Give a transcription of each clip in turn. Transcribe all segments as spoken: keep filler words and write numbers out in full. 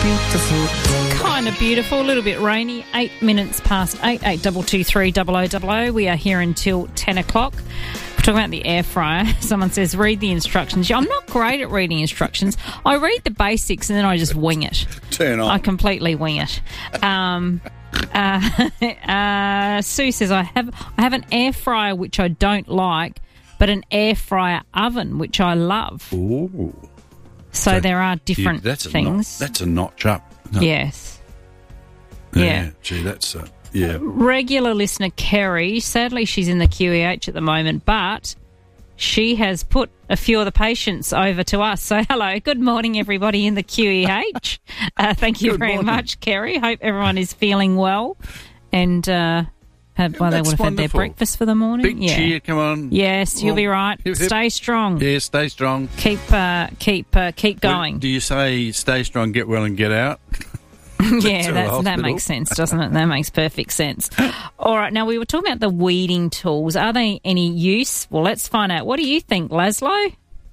beautiful. Kind of beautiful, a little bit rainy. Eight minutes past eight, eight double two three double o double o. We are here until ten o'clock. We're talking about the air fryer. Someone says, read the instructions. I'm not great at reading instructions. I read the basics and then I just wing it. Turn on. I completely wing it. Um, uh, uh, Sue says, I have I have an air fryer which I don't like, but an air fryer oven which I love. Ooh. So, so there are different yeah, that's things. A notch, that's a notch up. No. Yes. Yeah. Yeah. Gee, that's uh, yeah. Regular listener Kerry, sadly she's in the Q E H at the moment, but she has put a few of the patients over to us. So hello, good morning everybody in the Q E H. uh, thank you Good very morning. much, Kerry. Hope everyone is feeling well and uh, have, well, they would have had their breakfast for the morning. Big yeah. cheer, come on. Yes, you'll Well, be right. hip, hip. Stay strong. Yeah, stay strong. Keep, uh, keep, uh, keep going. Well, do you say stay strong, get well, and get out? Yeah, to the that's, that hospital. makes sense, doesn't it? That makes perfect sense. All right, now we were talking about the weeding tools. Are they any use? Well, let's find out. What do you think, Laszlo?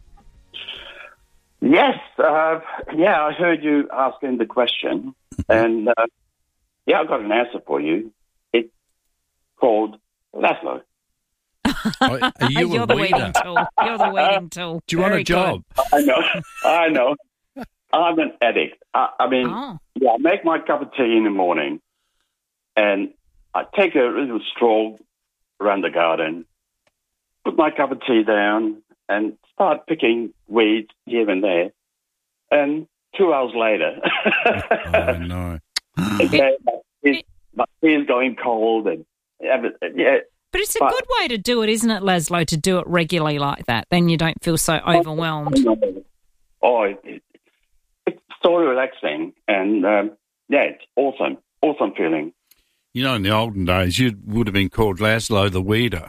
Yes, uh, yeah, I heard you asking the question, and uh, yeah, I've got an answer for you. It's called Laszlo. Are are you You're a the weeder? weeding tool. You're the weeding tool. Do you want Very a job? I know, I know. I'm an addict. I, I mean, good. Oh. yeah, I make my cup of tea in the morning, and I take a little stroll around the garden, put my cup of tea down, and start picking weeds here and there. And two hours later, Oh, no. yeah, my, my tea is going cold, and yeah. But it's a But- good way to do it, isn't it, Laszlo, to do it regularly like that? Then you don't feel so overwhelmed. Oh, it, it's so relaxing, and um, yeah, it's awesome, awesome feeling. You know, in the olden days, you would have been called Laszlo the Weeder.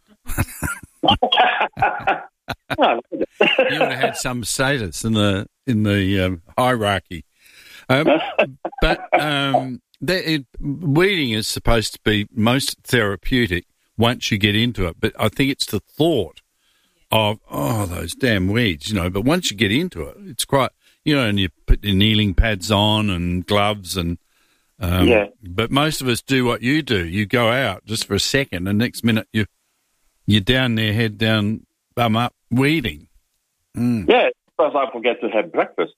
Oh, You would have had some status in the in the um, hierarchy. Um, but um, the, it, weeding is supposed to be most therapeutic once you get into it. But I think it's the thought of, oh, those damn weeds, you know. But once you get into it, it's quite, you know, and you put your kneeling pads on and gloves and, um, Yeah. But most of us do what you do. You go out just for a second, and next minute you, you're down there, head down, bum up, weeding. Mm. yeah, because I forget to have breakfast.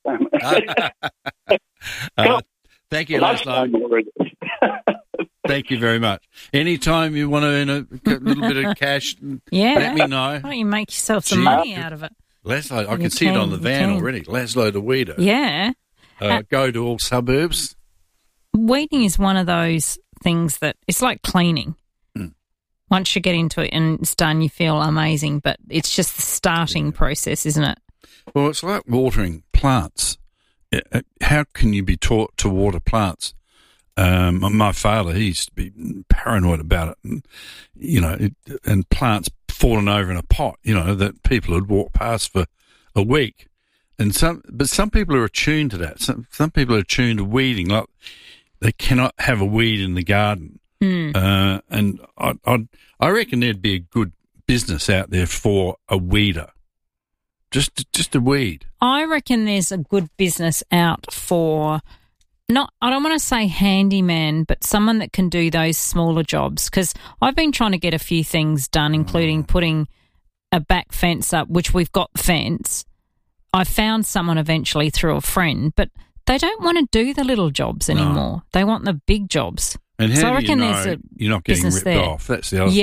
Uh, thank you, Laszlo. Lunchtime already. Thank you very much. Anytime you want to earn a little bit of cash, Yeah. let me know. Why don't you make yourself some Gee. money out of it? Laszlo, I You can see it on the can, van you can. already. Laszlo the Weeder. Yeah. Uh, go to all suburbs. Weeding is one of those things that it's like cleaning. Mm. Once you get into it and it's done, you feel amazing, but it's just the starting process, isn't it? Well, it's like watering plants. Uh, uh, How can you be taught to water plants? Um, my father, he used to be paranoid about it, and you know, it, and plants falling over in a pot, you know, that people would walk past for a week. And some, but some people are attuned to that. Some some people are attuned to weeding, like they cannot have a weed in the garden. Mm. Uh, and I, I, I reckon there'd be a good business out there for a weeder, just just a weed. I reckon there's a good business out for not, I don't want to say handyman, but someone that can do those smaller jobs. Because I've been trying to get a few things done, including putting a back fence up, which we've got fence. I found someone eventually through a friend, but they don't want to do the little jobs anymore. They want the big jobs. And how So I do you reckon know there's a you're not getting business ripped there. off? That's the other Yeah,